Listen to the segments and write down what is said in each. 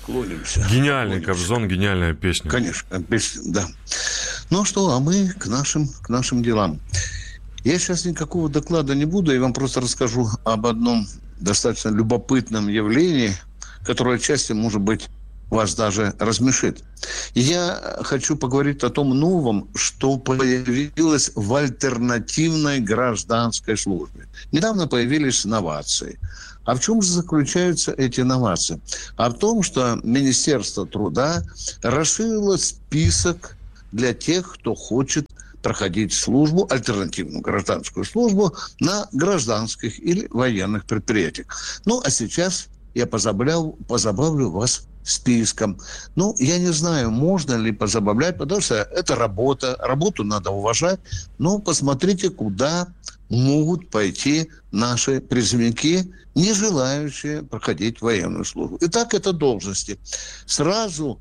клонимся. Гениальный Кобзон, гениальная песня. Конечно, песня, да. Ну что, а мы к нашим делам. Я сейчас никакого доклада не буду, я вам просто расскажу об одном достаточно любопытном явлении, которое отчасти, может быть, вас даже размешит. Я хочу поговорить о том новом, что появилось в альтернативной гражданской службе. Недавно появились новации. А в чем же заключаются эти новации? А в том, что Министерство труда расширило список для тех, кто хочет проходить службу, альтернативную гражданскую службу на гражданских или военных предприятиях. Ну, а сейчас я позабавлю вас списком. Ну, я не знаю, можно ли позабавлять, потому что это работа, работу надо уважать. Но посмотрите, куда могут пойти наши призывники, не желающие проходить военную службу. Итак, это должности. Сразу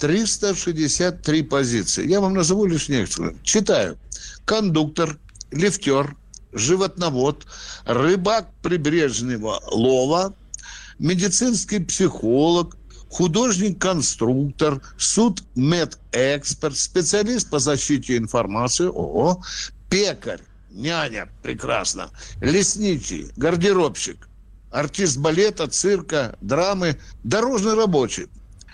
363 позиции. Я вам назову лишь некоторые. Читаю. Кондуктор, лифтер, животновод, рыбак прибрежного лова, медицинский психолог, художник-конструктор, судмедэксперт, специалист по защите информации, пекарь, няня, прекрасно, лесничий, гардеробщик, артист балета, цирка, драмы, дорожный рабочий.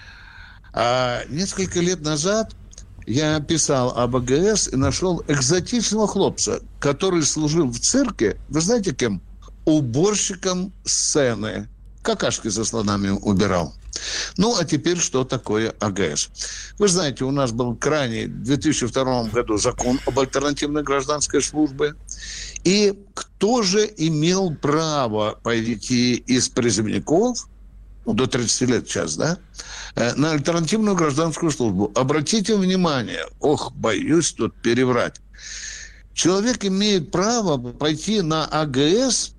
А несколько лет назад я писал об АГС и нашел экзотичного хлопца, который служил в цирке, вы знаете кем? Уборщиком сцены. Какашки за слонами убирал. Ну, а теперь что такое АГС? Вы знаете, у нас был крайний в 2002 году закон об альтернативной гражданской службе. И кто же имел право пойти из призывников, до 30 лет сейчас, да, на альтернативную гражданскую службу? Обратите внимание, боюсь тут переврать. Человек имеет право пойти на АГС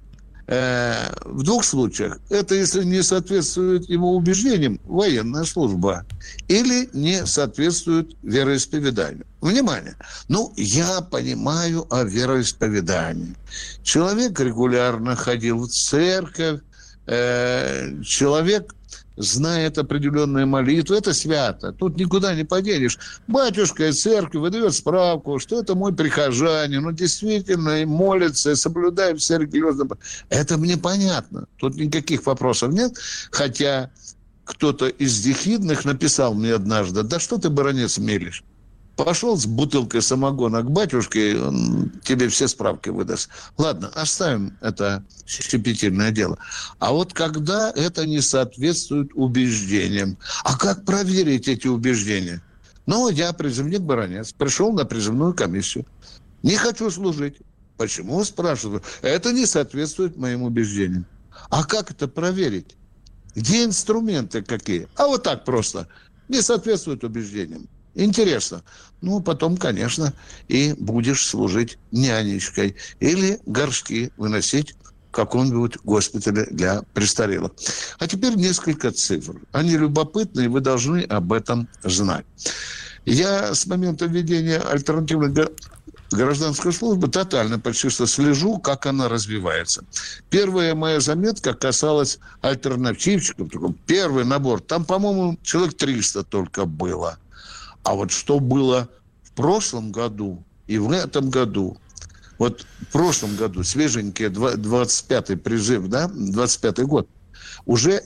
в двух случаях. Это если не соответствует его убеждениям, военная служба, или не соответствует вероисповеданию. Внимание! Я понимаю о вероисповедании. Человек регулярно ходил в церковь, человек знает определенные молитвы, это свято. Тут никуда не поденешь. Батюшка из церкви выдает справку, что это мой прихожанин, он действительно и молится, и соблюдает все религиозные... Это мне понятно. Тут никаких вопросов нет. Хотя кто-то из дихидных написал мне однажды: да что ты, баронец, мелешь? Пошел с бутылкой самогона к батюшке, он тебе все справки выдаст. Ладно, оставим это щепетильное дело. А вот когда это не соответствует убеждениям, а как проверить эти убеждения? Я призывник-баронец, пришел на призывную комиссию. Не хочу служить. Почему, спрашиваю? Это не соответствует моим убеждениям. А как это проверить? Где инструменты какие? А вот так просто. Не соответствует убеждениям. Интересно. Потом, конечно, и будешь служить нянечкой или горшки выносить в каком-нибудь госпитале для престарелых. А теперь несколько цифр. Они любопытны, и вы должны об этом знать. Я с момента введения альтернативной гражданской службы тотально почти что слежу, как она развивается. Первая моя заметка касалась альтернативщиков. Первый набор. Там, по-моему, человек 300 только было. А вот что было в прошлом году и в этом году, вот в прошлом году, свеженький 25-й призыв, да, 25-й год, уже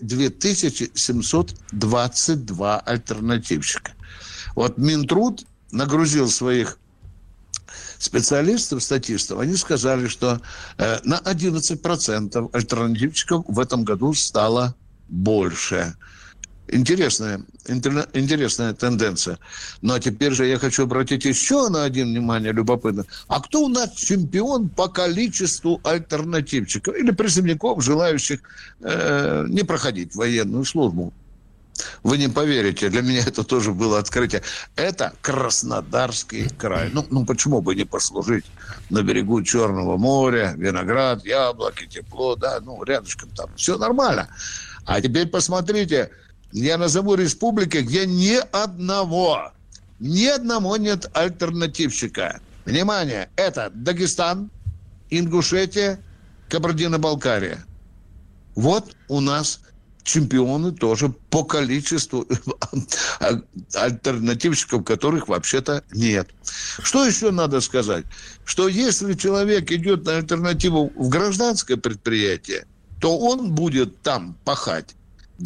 2722 альтернативщика. Вот Минтруд нагрузил своих специалистов, статистов, они сказали, что на 11% альтернативщиков в этом году стало больше. Интересная тенденция. А теперь же я хочу обратить еще на один внимание любопытно. А кто у нас чемпион по количеству альтернативщиков или призывников, желающих не проходить военную службу? Вы не поверите, для меня это тоже было открытие. Это Краснодарский край. Почему бы не послужить на берегу Черного моря, виноград, яблоки, тепло, да, рядышком там. Все нормально. А теперь посмотрите, я назову республики, где ни одного нет альтернативщика. Внимание, это Дагестан, Ингушетия, Кабардино-Балкария. Вот у нас чемпионы тоже по количеству альтернативщиков, которых вообще-то нет. Что еще надо сказать? Что если человек идет на альтернативу в гражданское предприятие, то он будет там пахать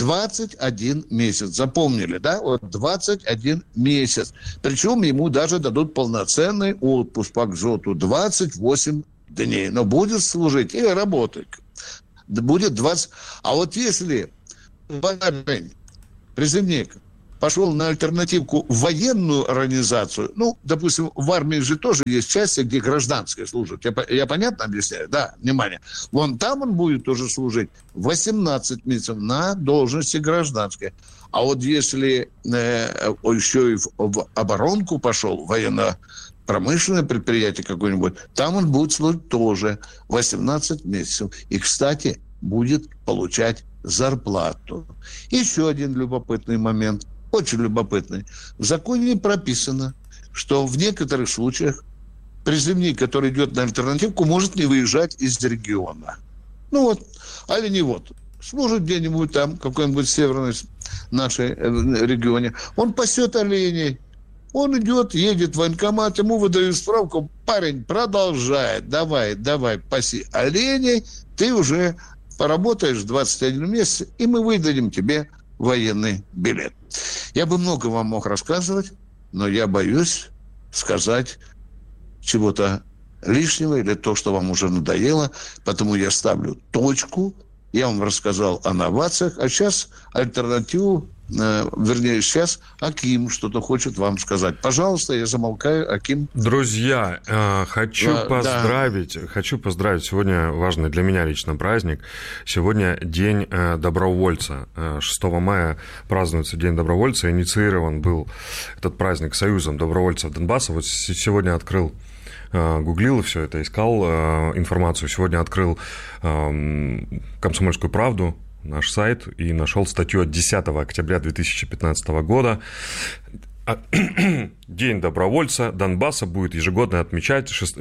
21 месяц. Запомнили, да? Вот 21 месяц. Причем ему даже дадут полноценный отпуск по ГЖОТу 28 дней. Но будет служить или работать. Будет 20... А вот если парень, призывник, пошел на альтернативку в военную организацию, ну, допустим, в армии же тоже есть части, где гражданские служат. Я понятно объясняю? Да, внимание. Вон там он будет тоже служить 18 месяцев на должности гражданской. А вот если еще и в оборонку пошел, военно-промышленное предприятие какое-нибудь, там он будет служить тоже 18 месяцев. И, кстати, будет получать зарплату. Еще один любопытный момент, очень любопытный. В законе прописано, что в некоторых случаях призывник, который идет на альтернативку, может не выезжать из региона. Ну вот, али не вот. Служит где-нибудь там, какой-нибудь северной нашей регионе. Он пасет оленей. Он идет, едет в военкомат, ему выдают справку. Парень продолжает. Давай, паси оленей. Ты уже поработаешь 21 месяц, и мы выдадим тебе военный билет. Я бы много вам мог рассказывать, но я боюсь сказать чего-то лишнего или то, что вам уже надоело, потому я ставлю точку. Я вам рассказал о новациях, а сейчас альтернативу, сейчас Аким что-то хочет вам сказать. Пожалуйста, я замолкаю, Аким. Друзья, хочу поздравить. Сегодня важный для меня лично праздник. Сегодня День добровольца. 6 мая празднуется День добровольца. Инициирован был этот праздник Союзом добровольцев Донбасса. Вот сегодня открыл, гуглил все это, искал информацию. Сегодня открыл «Комсомольскую правду», наш сайт, и нашел статью от 10 октября 2015 года. День добровольца Донбасса будут ежегодно отмечать 6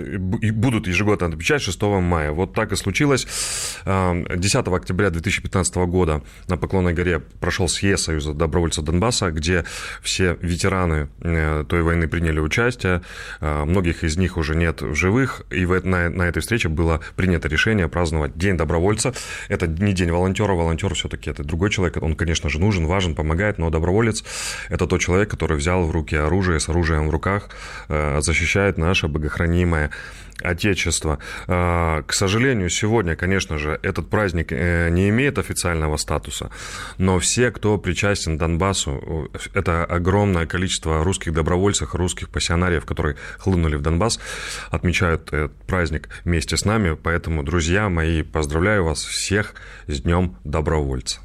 мая. Вот так и случилось. 10 октября 2015 года на Поклонной горе прошел съезд Союза добровольцев Донбасса, где все ветераны той войны приняли участие. Многих из них уже нет в живых. И на этой встрече было принято решение праздновать День добровольца. Это не день волонтера. Волонтер все-таки это другой человек. Он, конечно же, нужен, важен, помогает. Но доброволец – это тот человек, который взял в руки оружие, с оружием в руках, защищает наше богохранимое Отечество. К сожалению, сегодня, конечно же, этот праздник не имеет официального статуса, но все, кто причастен к Донбассу, это огромное количество русских добровольцев, русских пассионариев, которые хлынули в Донбасс, отмечают этот праздник вместе с нами. Поэтому, друзья мои, поздравляю вас всех с Днем добровольца.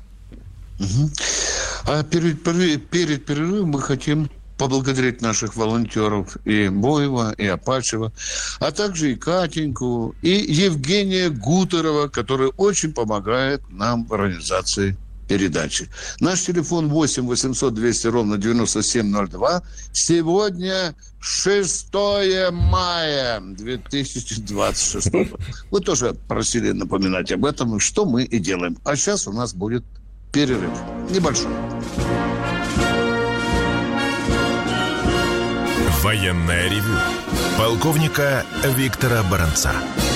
А перед перерывом мы хотим поблагодарить наших волонтеров и Боева, и Апачева, а также и Катеньку, и Евгения Гутерова, который очень помогает нам в организации передачи. Наш телефон 8 800 200 ровно 9702. Сегодня 6 мая 2026. Вы тоже просили напоминать об этом, что мы и делаем. А сейчас у нас будет перерыв. Небольшой. Военное ревю полковника Виктора Баранца.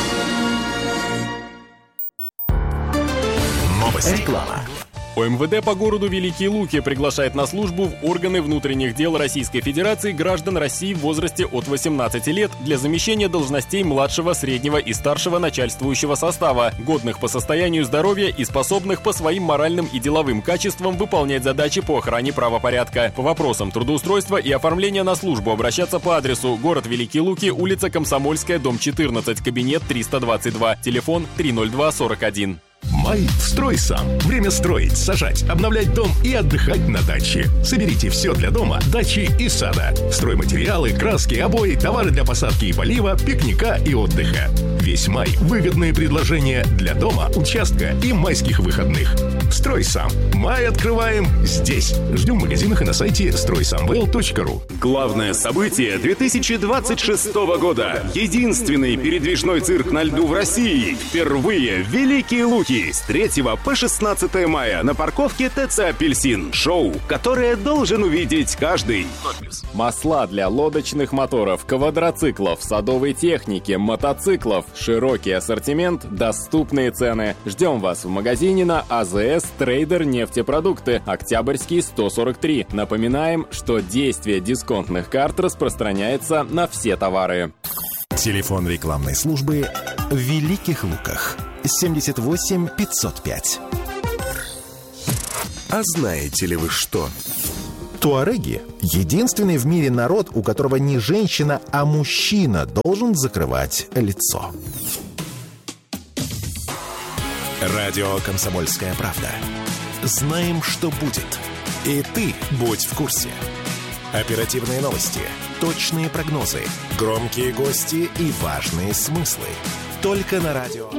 Новости. Реклама. ОМВД по городу Великие Луки приглашает на службу в органы внутренних дел Российской Федерации граждан России в возрасте от 18 лет для замещения должностей младшего, среднего и старшего начальствующего состава, годных по состоянию здоровья и способных по своим моральным и деловым качествам выполнять задачи по охране правопорядка. По вопросам трудоустройства и оформления на службу обращаться по адресу: город Великие Луки, улица Комсомольская, дом 14, кабинет 322, телефон 30241. Май в «Стройсам». Время строить, сажать, обновлять дом и отдыхать на даче. Соберите все для дома, дачи и сада. Стройматериалы, краски, обои, товары для посадки и полива, пикника и отдыха. Весь май выгодные предложения для дома, участка и майских выходных. «Стройсам». Май открываем здесь. Ждем в магазинах и на сайте стройсамвел.ру. Главное событие 2026 года. Единственный передвижной цирк на льду в России. Впервые Великие Луки. с 3 по 16 мая на парковке ТЦ «Апельсин». Шоу, которое должен увидеть каждый. Масла для лодочных моторов, квадроциклов, садовой техники, мотоциклов. Широкий ассортимент, доступные цены. Ждем вас в магазине на АЗС «Трейдер нефтепродукты», Октябрьский, 143. Напоминаем, что действие дисконтных карт распространяется на все товары. Телефон рекламной службы в Великих Луках 78 505. А знаете ли вы что? Туареги – единственный в мире народ, у которого не женщина, а мужчина должен закрывать лицо. Радио «Комсомольская правда». Знаем, что будет. И ты будь в курсе. Оперативные новости, точные прогнозы, громкие гости и важные смыслы. Только на радио.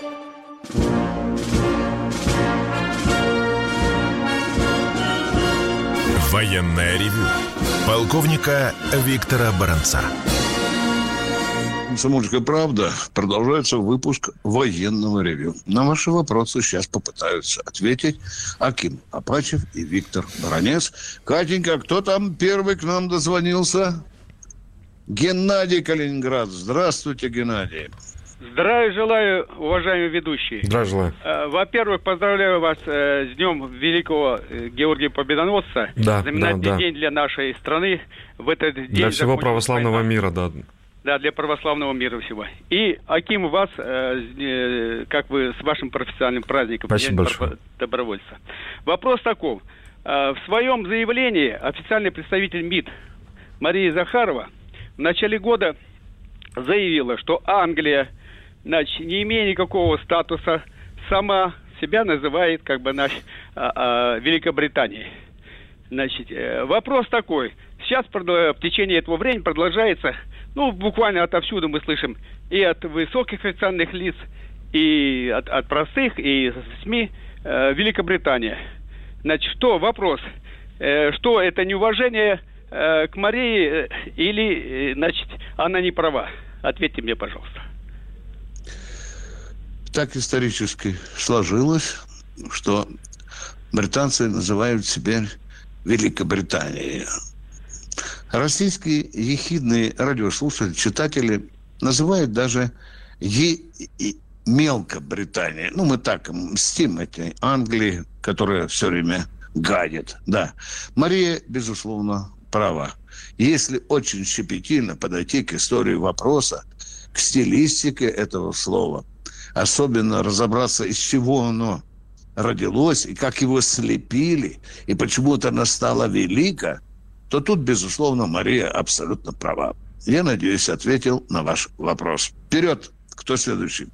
Военное ревю полковника Виктора Баранца. «Комсомольская правда» продолжается выпуск военного ревью. На ваши вопросы сейчас попытаются ответить Аким Апачев и Виктор Баранец. Катенька, кто там первый к нам дозвонился? Геннадий, Калининград. Здравствуйте, Геннадий. Здравия желаю, уважаемые ведущие. Здравия желаю. Во-первых, поздравляю вас с Днем Великого Георгия Победоносца. Да, знаменательный день для нашей страны. В этот день для всего православного мира, да. Да, для православного мира всего. И, Аким, вас, как вы, с вашим профессиональным праздником. Спасибо большое. Добровольца. Вопрос таков. В своем заявлении официальный представитель МИД Мария Захарова в начале года заявила, что Англия, значит, не имея никакого статуса, сама себя называет, как бы, Великобританией. Значит, вопрос такой. Сейчас в течение этого времени продолжается, буквально отовсюду мы слышим, и от высоких официальных лиц, и от простых, и СМИ, Великобритания. Значит, вопрос, что это неуважение к Марии, или, значит, она не права? Ответьте мне, пожалуйста. Так исторически сложилось, что британцы называют себя Великобританией. Российские ехидные радиослушатели, читатели называют даже Мелкобританией. Мы так мстим этой Англии, которая все время гадит. Да, Мария, безусловно, права. Если очень щепетильно подойти к истории вопроса, к стилистике этого слова, особенно разобраться, из чего оно родилось, и как его слепили, и почему-то она стала велика, то тут, безусловно, Мария абсолютно права. Я надеюсь, ответил на ваш вопрос. Вперед! Кто следующий?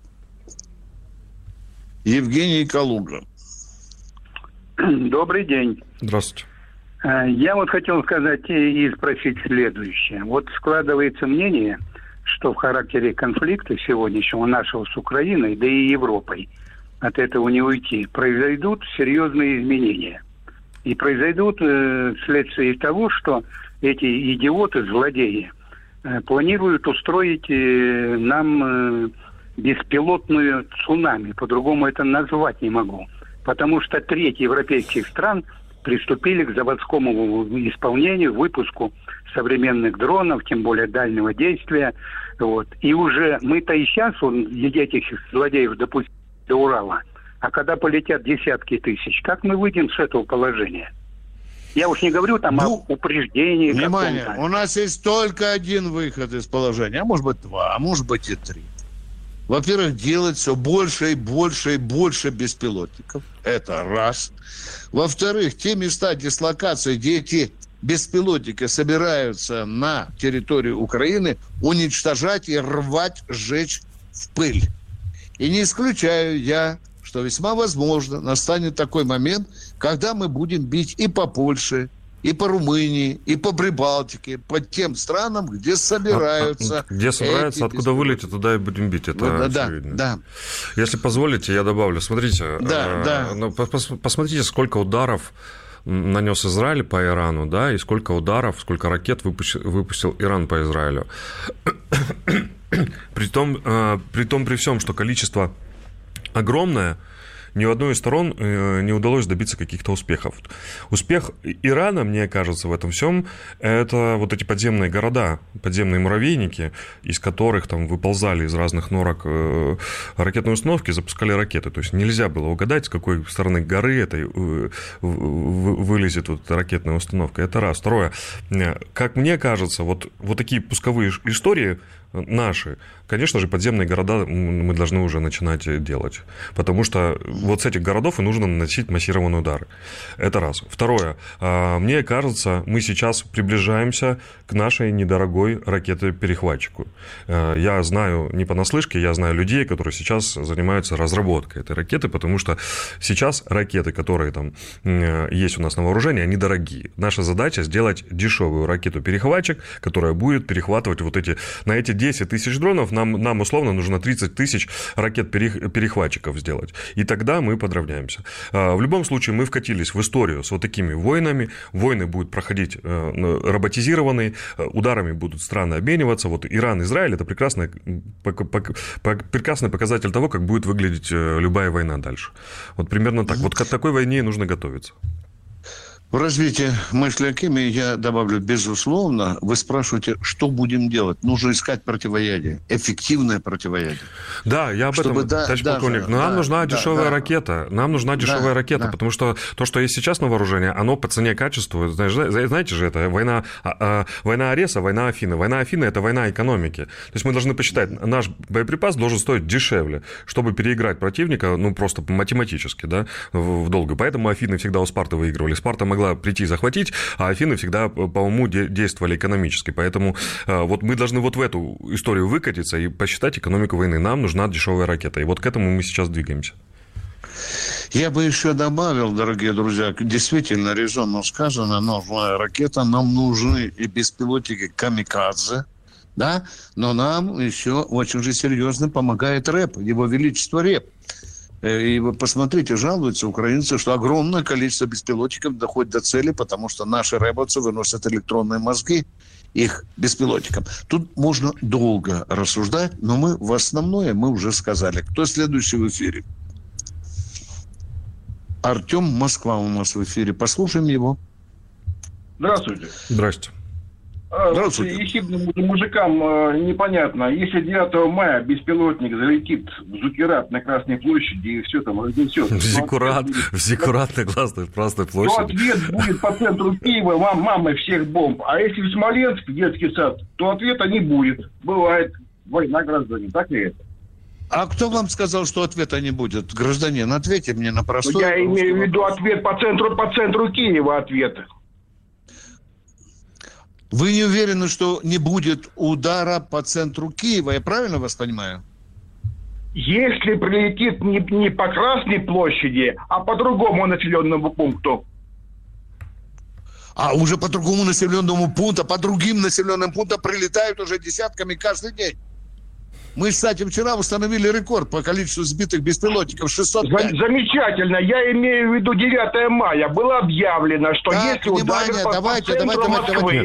Евгений Калуга. Добрый день. Здравствуйте. Я хотел сказать и спросить следующее. Складывается мнение, что в характере конфликта сегодняшнего нашего с Украиной, да и Европой, от этого не уйти, произойдут серьезные изменения. И произойдут вследствие того, что эти идиоты, злодеи, планируют устроить нам беспилотную цунами. По-другому это назвать не могу. Потому что треть европейских стран приступили к заводскому исполнению, выпуску современных дронов, тем более дальнего действия. И уже мы-то и сейчас этих злодеев допустили до Урала. А когда полетят десятки тысяч, как мы выйдем с этого положения? Я уж не говорю о упреждении. Внимание, каком-то. у нас есть только один выход из положения, а может быть два, а может быть и три. Во-первых, делать все больше и больше и больше беспилотников. Это раз. Во-вторых, те места дислокации, где эти беспилотники собираются на территории Украины, уничтожать и рвать, сжечь в пыль. И не исключаю я, что весьма возможно настанет такой момент, когда мы будем бить и по Польше, и по Румынии, и по Прибалтике, по тем странам, где собираются... Где собираются, откуда вылетят, туда и будем бить. Это очевидно. Да. Если позволите, я добавлю. Смотрите, посмотрите, сколько ударов нанес Израиль по Ирану, да, и сколько ударов, сколько ракет выпустил Иран по Израилю. При всем, что количество огромное, ни у одной из сторон не удалось добиться каких-то успехов. Успех Ирана, мне кажется, в этом всем, это вот эти подземные города, подземные муравейники, из которых там выползали из разных норок ракетные установки, запускали ракеты. То есть нельзя было угадать, с какой стороны горы этой вылезет вот ракетная установка. Это раз. Второе. Как мне кажется, вот такие пусковые истории наши, конечно же, подземные города мы должны уже начинать делать, потому что вот с этих городов и нужно наносить массированные удары. Это раз. Второе. Мне кажется, мы сейчас приближаемся к нашей недорогой ракете-перехватчику. Я знаю не понаслышке, я знаю людей, которые сейчас занимаются разработкой этой ракеты, потому что сейчас ракеты, которые там есть у нас на вооружении, они дорогие. Наша задача сделать дешевую ракету-перехватчик, которая будет перехватывать вот эти, на эти 10 тысяч дронов нам условно нужно 30 тысяч ракет-перехватчиков сделать. И тогда мы подравняемся. В любом случае, мы вкатились в историю с вот такими войнами. Войны будут проходить роботизированные, ударами будут страны обмениваться. Вот Иран, Израиль – это прекрасный показатель того, как будет выглядеть любая война дальше. Вот примерно так. Вот к такой войне нужно готовиться. В развитии мысли Акима я добавлю, безусловно, вы спрашиваете, что будем делать? Нужно искать противоядие, эффективное противоядие. Да, я об этом, товарищ полковник. Но нам нужна дешевая ракета. Нам нужна дешевая ракета, потому что то, что есть сейчас на вооружении, оно по цене качеству, знаете же, это война Ареса, война Афины. Война Афины – это война экономики. То есть мы должны посчитать, наш боеприпас должен стоить дешевле, чтобы переиграть противника, ну, просто математически, да, в долгую. Поэтому Афины всегда у Спарты выигрывали. Спарта могла прийти и захватить, а Афины всегда по уму действовали экономически. Поэтому вот мы должны вот в эту историю выкатиться и посчитать экономику войны. Нам нужна дешевая ракета. И вот к этому мы сейчас двигаемся. Я бы еще добавил, дорогие друзья, действительно резонно сказано, нужна ракета, нам нужны и беспилотники камикадзе, да, но нам еще очень же серьезно помогает РЭП, его величество РЭП. И вы посмотрите, жалуются украинцы, что огромное количество беспилотников доходит до цели, потому что наши рэбовцы выносят электронные мозги их беспилотникам. Тут можно долго рассуждать, но мы в основное мы уже сказали. Кто следующий в эфире? Артем, Москва у нас в эфире. Послушаем его. Здравствуйте. Здравствуйте. Здравствуйте. Ехидным мужикам непонятно. Если 9 мая беспилотник залетит в Зукират на Красной площади и все там разнесет. В Зиккурат на Красной площади. То ответ будет по центру Киева мамой всех бомб. А если в Смоленск, детский сад, то ответа не будет. Бывает война граждане. Так ли это? А кто вам сказал, что ответа не будет? Гражданин, ответьте мне на простой вопрос. Я имею в виду ответ по центру Киева ответ. Вы не уверены, что не будет удара по центру Киева? Я правильно вас понимаю? Если прилетит не по Красной площади, а по другому населенному пункту. А уже по другому населенному пункту, по другим населенным пунктам прилетают уже десятками каждый день. Мы, кстати, вчера установили рекорд по количеству сбитых беспилотников 605. Замечательно. Я имею в виду 9 мая. Было объявлено, что так, если ударят по центру Москвы...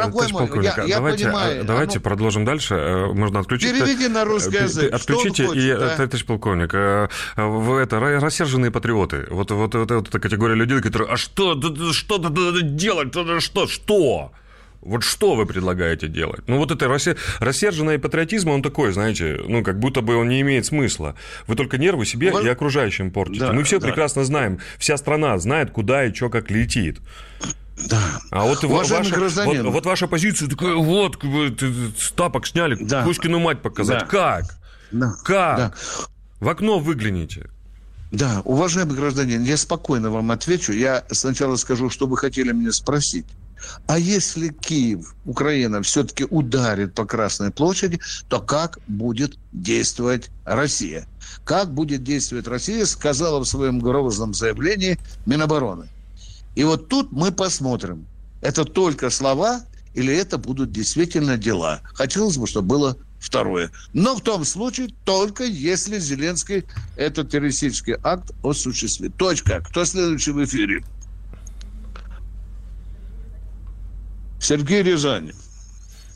Давайте продолжим дальше. Можно отключить... Переведи на русский язык. Отключите, товарищ полковник, рассерженные патриоты. Вот эта категория людей, которые... А что надо делать? Что? Вот что вы предлагаете делать? Ну, вот это рассерженный патриотизм, он такой, знаете, ну, как будто бы он не имеет смысла. Вы только нервы себе и окружающим портите. Да, мы все прекрасно знаем. Вся страна знает, куда и что как летит. Да. А вот ваша позиция такая, вот, тапок сняли, Кузькину мать показать. Да. Как? Да. Как? Да. В окно выгляните. Да, уважаемый гражданин, я спокойно вам отвечу. Я сначала скажу, что вы хотели меня спросить. А если Киев, Украина, все-таки ударит по Красной площади, то как будет действовать Россия? Как будет действовать Россия, сказала в своем грозном заявлении Минобороны. И вот тут мы посмотрим, это только слова или это будут действительно дела. Хотелось бы, чтобы было второе. Но в том случае только если Зеленский этот террористический акт осуществит. Точка. Кто следующий в эфире? Сергей Рязань.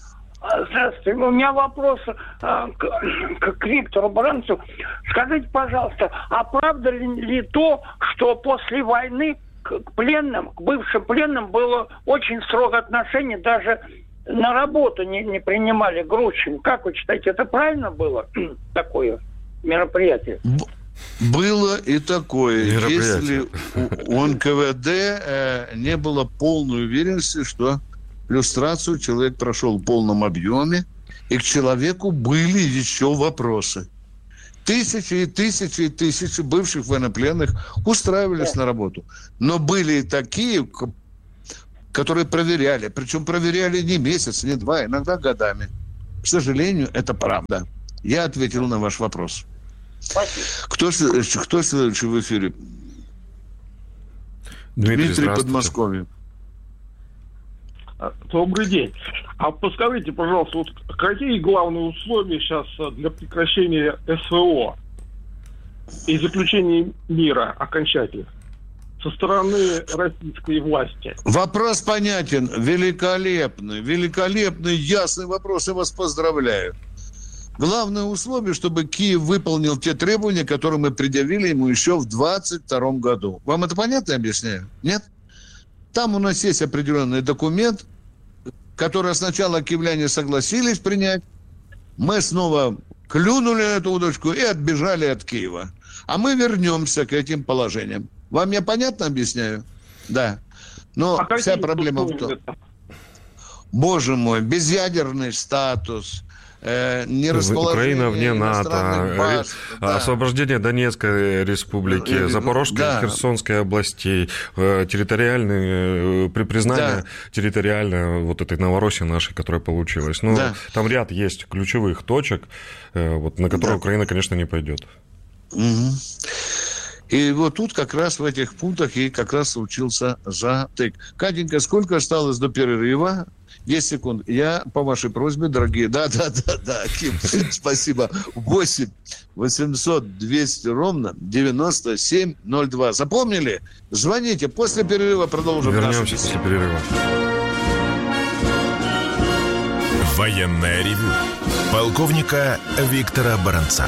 Здравствуйте. У меня вопрос к Виктору Баранцу. Скажите, пожалуйста, а правда ли то, что после войны к пленным, к бывшим пленным было очень строгое отношение, даже на работу не принимали грузчиками? Как вы считаете, это правильно было, такое мероприятие? Было и такое. Если у НКВД не было полной уверенности, что люстрацию человек прошел в полном объеме, и к человеку были еще вопросы. Тысячи и тысячи и тысячи бывших военнопленных устраивались на работу. Но были и такие, которые проверяли. Причем проверяли не месяц, не два, иногда годами. К сожалению, это правда. Я ответил на ваш вопрос. Спасибо. Кто следующий в эфире? Дмитрий Подмосковье. Добрый день. А подскажите, пожалуйста, вот какие главные условия сейчас для прекращения СВО и заключения мира окончательно со стороны российской власти? Вопрос понятен. Великолепный, ясный вопрос. Я вас поздравляю. Главное условие, чтобы Киев выполнил те требования, которые мы предъявили ему еще в 2022 году. Вам это понятно, я объясняю? Нет? Там у нас есть определенный документ, который сначала киевляне согласились принять. Мы снова клюнули эту удочку и отбежали от Киева. А мы вернемся к этим положениям. Вам я понятно объясняю? Да. Но вся проблема в том... Боже мой, безъядерный статус... Украина вне НАТО, освобождение Донецкой республики, Запорожской и Херсонской областей, территориальное признание территориально вот этой Новороссии нашей, которая получилась. Ну, там ряд есть ключевых точек, вот, на которые Украина, конечно, не пойдет. И вот тут как раз в этих пунктах и как раз случился затык. Катенька, сколько осталось до перерыва? 10 секунд. Я по вашей просьбе, дорогие... Да, Ким, спасибо. 8 800 200 ровно 9702. Запомнили? Звоните. После перерыва продолжим. Вернемся после перерыва. Военное ревю полковника Виктора Баранца.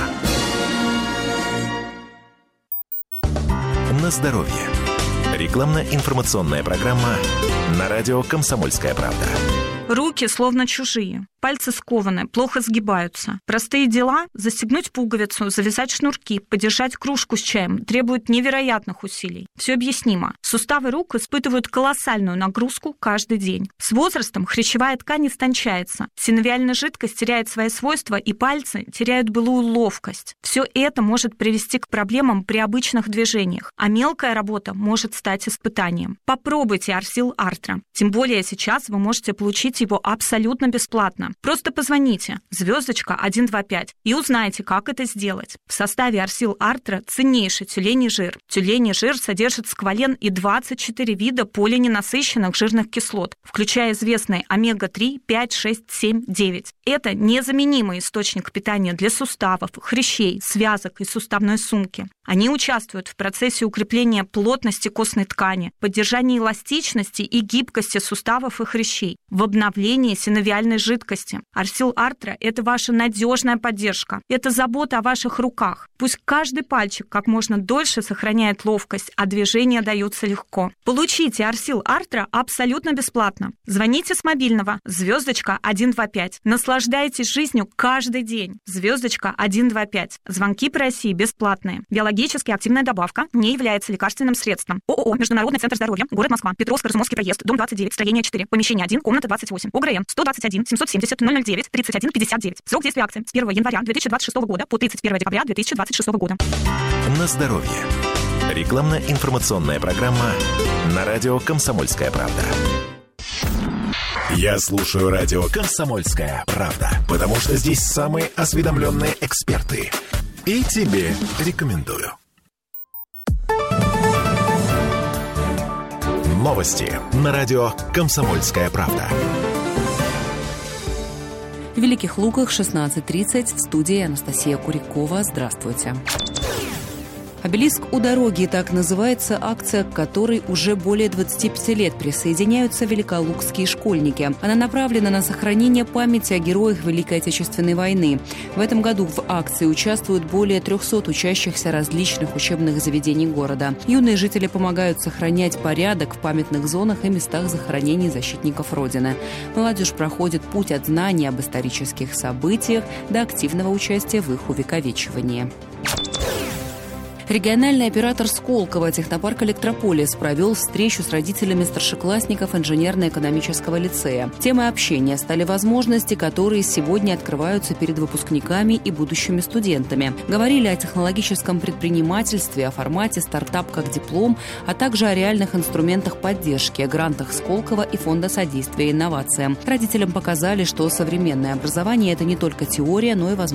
На здоровье. Рекламно-информационная программа на радио «Комсомольская правда». Руки словно чужие, пальцы скованы, плохо сгибаются. Простые дела – застегнуть пуговицу, завязать шнурки, подержать кружку с чаем – требуют невероятных усилий. Все объяснимо. Суставы рук испытывают колоссальную нагрузку каждый день. С возрастом хрящевая ткань истончается, синовиальная жидкость теряет свои свойства, и пальцы теряют былую ловкость. Все это может привести к проблемам при обычных движениях, а мелкая работа может стать испытанием. Попробуйте Арсил Артра. Тем более сейчас вы можете получить его абсолютно бесплатно. Просто позвоните *125 и узнайте, как это сделать. В составе Арсил Артра ценнейший тюленей жир. Тюленей жир содержит сквален и 24 вида полиненасыщенных жирных кислот, включая известные омега-3, 5, 6, 7, 9. Это незаменимый источник питания для суставов, хрящей, связок и суставной сумки. Они участвуют в процессе укрепления плотности костной ткани, поддержания эластичности и гибкости суставов и хрящей, в обновлении синовиальной жидкости. Арсил Артра – это ваша надежная поддержка. Это забота о ваших руках. Пусть каждый пальчик как можно дольше сохраняет ловкость, а движения даются легко. Получите Арсил Артра абсолютно бесплатно. Звоните с мобильного *125. Наслаждайтесь жизнью каждый день. *125. Звонки по России бесплатные. Биологически активная добавка не является лекарственным средством. ООО «Международный центр здоровья», город Москва, Петровско-Разумовский проезд, дом 29, строение 4, помещение 1, комната 28, ОГРН 121 770 009 31 59. Срок действия акции с 1 января 2026 года по 31 декабря 2026 года. На здоровье. Рекламно-информационная программа на радио «Комсомольская правда». Я слушаю радио «Комсомольская правда», потому что здесь самые осведомленные эксперты. И тебе рекомендую. Новости на радио «Комсомольская правда». В Великих Луках 16:30 в студии Анастасия Курякова. Здравствуйте. «Обелиск у дороги» – так называется акция, к которой уже более 25 лет присоединяются великолукские школьники. Она направлена на сохранение памяти о героях Великой Отечественной войны. В этом году в акции участвуют более 300 учащихся различных учебных заведений города. Юные жители помогают сохранять порядок в памятных зонах и местах захоронений защитников Родины. Молодежь проходит путь от знаний об исторических событиях до активного участия в их увековечивании. Региональный оператор Сколково технопарк «Электрополис» провел встречу с родителями старшеклассников инженерно-экономического лицея. Темой общения стали возможности, которые сегодня открываются перед выпускниками и будущими студентами. Говорили о технологическом предпринимательстве, о формате «Стартап как диплом», а также о реальных инструментах поддержки, грантах Сколково и Фонда содействия инновациям. Родителям показали, что современное образование – это не только теория, но и возможность